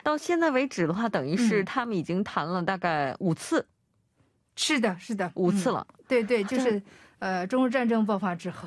到现在为止的话，等于是他们已经谈了大概5次。 是的，是的 ，5次了。 对对，就是中日战争爆发之后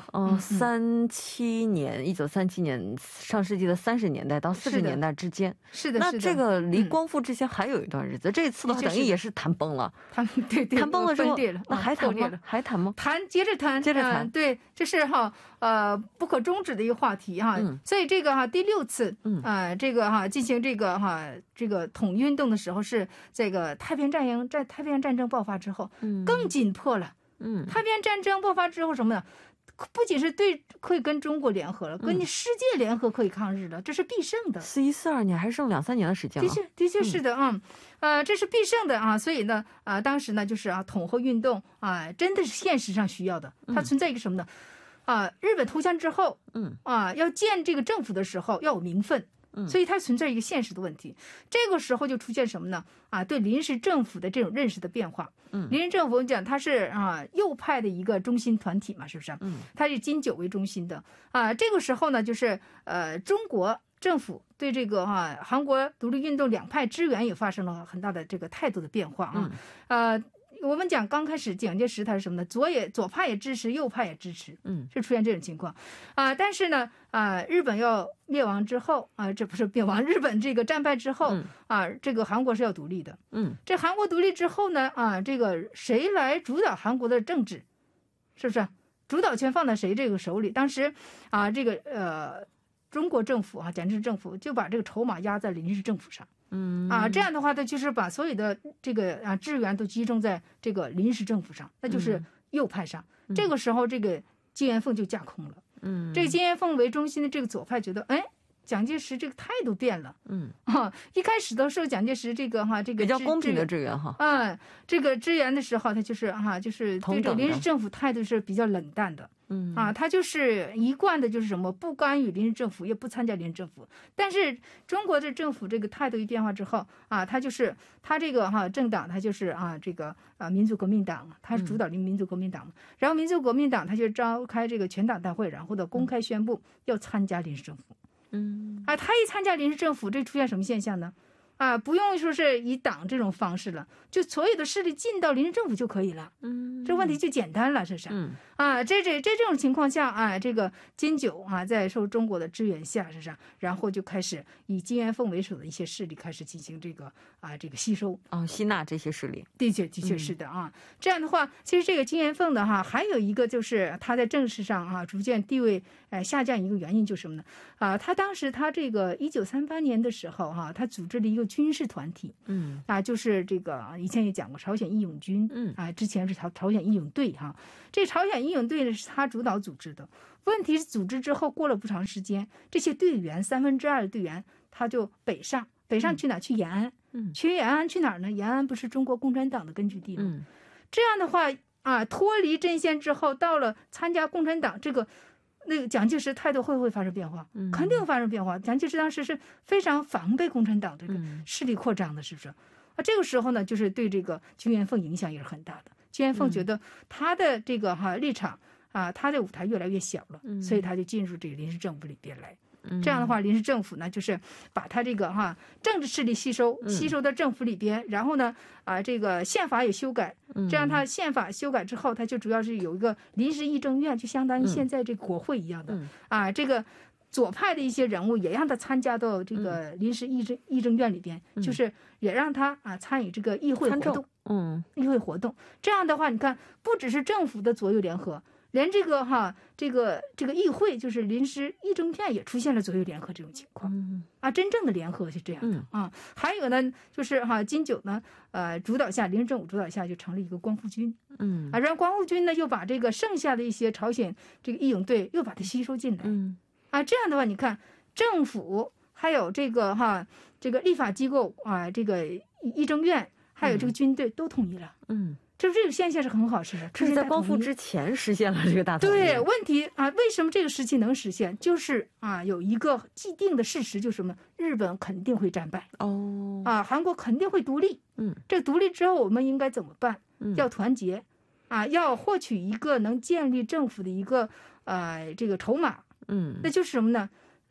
，1937年上世纪的30年代到40年代之间。 是的， 那这个离光复之前还有一段日子，这次的话等于也是谈崩了。 对对， 谈崩了之后，那还谈吗？ 接着谈。对，这是不可终止的一个话题哈。所以这个第6次这个进行这个统一运动的时候，是这个太平洋战争爆发之后更紧迫了。太平洋战争爆发之后什么呢？不仅是可以跟中国联合了，跟世界联合可以抗日了，这是必胜的。 41、42年还剩2-3年的时间了。 的确是的这是必胜的啊。所以呢当时呢就是统合运动真的是现实上需要的。它存在一个什么呢？日本投降之后要建这个政府的时候要有名分。所以它存在一个现实的问题。这个时候就出现什么呢？对临时政府的这种认识的变化。临时政府讲它是右派的一个中心团体嘛，是不是？它是金九为中心的这个时候呢，就是中国政府对这个韩国独立运动两派支援也发生了很大的这个态度的变化我们讲刚开始蒋介石他是什么呢？左派也支持，右派也支持，是出现这种情况但是呢日本要灭亡之后这不是灭亡，日本这个战败之后这个韩国是要独立的。这韩国独立之后呢这个谁来主导韩国的政治？是不是主导权放在谁这个手里？当时这个中国政府蒋介石政府就把这个筹码压在临时政府上。这样的话呢，就是把所有的这个支援都集中在这个临时政府上，那就是右派上。这个时候，这个金元凤就架空了。这个金元凤为中心的这个左派觉得，蒋介石这个态度变了。一开始的时候，蒋介石这个比较公平的支援这个支援的时候，他就是对这个临时政府态度是比较冷淡的。他就是一贯的就是什么不干预临时政府，也不参加临时政府。但是中国的政府这个态度一变化之后他这个政党他就是这个民族革命党，他是主导民族革命党嘛。然后民族革命党他就召开这个全党大会，然后呢公开宣布要参加临时政府。他一参加临时政府，这出现什么现象呢？不用说是以党这种方式了，就所有的势力进到临时政府就可以了。这问题就简单了，是不是？这种情况下这个金九在受中国的支援下，是不是？然后就开始以金元凤为首的一些势力开始进行这个吸收吸纳这些势力。 的确是的这样的话，其实这个金元凤的还有一个就是他在政治上逐渐地位下降一个原因就是什么呢？他当时他这个1938年的时候他组织了一个军事团体。就是这个以前也讲过朝鲜义勇军。之前是朝鲜义勇队这朝鲜义勇队是他主导组织的。问题是组织之后过了不长时间，这些队员2/3的队员他就北上去哪？去延安。去延安去哪儿呢？延安不是中国共产党的根据地吗？这样的话脱离阵线之后，到了参加共产党，那个蒋介石态度会不会发生变化？肯定发生变化。蒋介石当时是非常防备共产党这个势力扩张的，是不是？这个时候呢，就是对这个金元凤影响也是很大的。金元凤觉得他的这个立场他的舞台越来越小了，所以他就进入这个临时政府里边来。这样的话，临时政府呢，就是把他这个政治势力吸收到政府里边，然后呢这个宪法也修改，这样他宪法修改之后，他就主要是有一个临时议政院，就相当于现在这个国会一样的这个左派的一些人物也让他参加到这个临时议政院里边，就是也让他参与这个议会活动。议会活动，这样的话，你看，不只是政府的左右联合，连这个议会，就是临时议政院也出现了左右联合这种情况。真正的联合是这样的还有呢，就是金九呢主导下，临时政府主导下就成立一个光复军。然后光复军呢又把这个剩下的一些朝鲜这个义勇队又把它吸收进来。这样的话，你看政府还有这个立法机构这个议政院还有这个军队都统一了。这个现象是很好，是这是在光复之前实现了这个大统一。 对，问题为什么这个时期能实现？就是有一个既定的事实，就是什么？日本肯定会战败。韩国肯定会独立。这独立之后我们应该怎么办？要团结要获取一个能建立政府的一个这个筹码。那就是什么呢？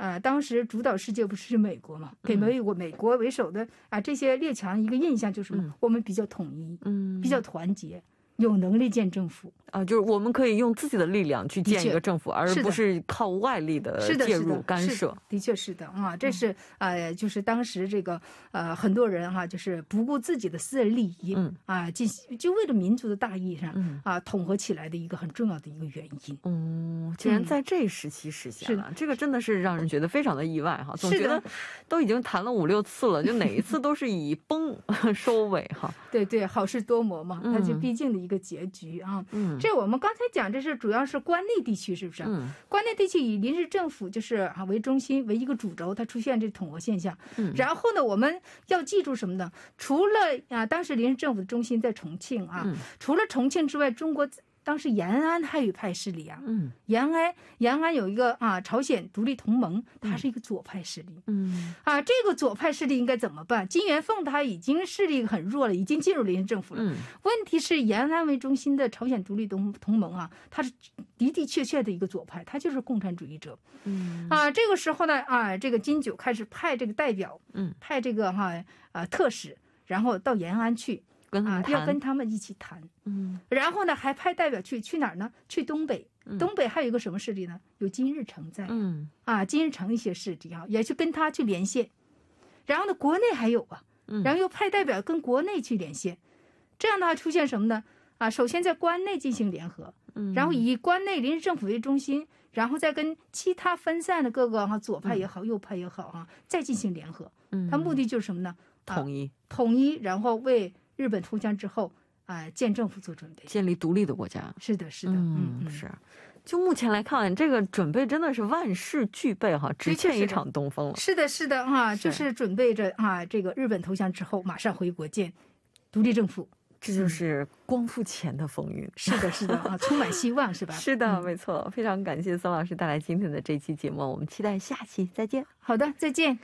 当时主导世界不是美国嘛，给美国为首的这些列强一个印象就是什么？我们比较统一，比较团结，有能力建政府。 就是我们可以用自己的力量去建一个政府，而不是靠外力的介入干涉。 的确是的啊，这是就是当时这个很多人就是不顾自己的私人利益就为了民族的大义上统合起来的一个很重要的一个原因。 竟然在这时期实现了，这个真的是让人觉得非常的意外哈。总觉得都已经谈了5、6次了，就哪一次都是以崩收尾哈。 对对，好事多磨嘛，那就毕竟的一个结局啊。这我们刚才讲，这是主要是关内地区，是不是？关内地区以临时政府就是为中心，为一个主轴，它出现这统合现象。然后呢，我们要记住什么呢？除了当时临时政府的中心在重庆除了重庆之外，中国当时延安还有一派势力延安有一个朝鲜独立同盟，它是一个左派势力。这个左派势力应该怎么办？金元凤他已经势力很弱了，已经进入临时政府了。问题是延安为中心的朝鲜独立同盟它是的的确确的一个左派，它就是共产主义者。这个时候呢这个金九开始派这个代表，派这个特使，然后到延安去。要跟他们一起谈。然后呢还派代表去哪儿呢？去东北。东北还有一个什么势力呢？有金日成在金日成一些势力也去跟他去连线。然后呢国内还有然后又派代表跟国内去连线。这样的话出现什么呢？首先在关内进行联合，然后以关内临时政府为中心，然后再跟其他分散的各个左派也好右派也好再进行联合。它目的就是什么呢？统一，然后为日本投降之后建政府做准备， 建立独立的国家。 是的是的。 是。就目前来看，这个准备真的是万事俱备只欠一场东风了。 是的是的就是准备着这个日本投降之后马上回国建独立政府。 这就是光复前的风云。 是的是的充满希望是吧？ 是的没错。非常感谢孙老师带来今天的这期节目，我们期待下期再见。 好的，再见。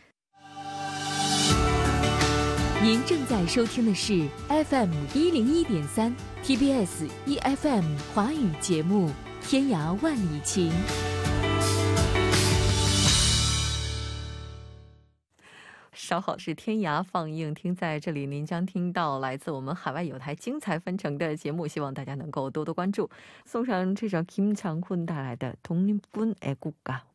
您正在收听的是 FM 101.3 TBS EFM 华语节目《天涯万里情》。 稍后是天涯放映厅，在这里您将听到来自我们海外有台精彩纷呈的节目，希望大家能够多多关注。送上这首 김장훈带来的독립군 애국가。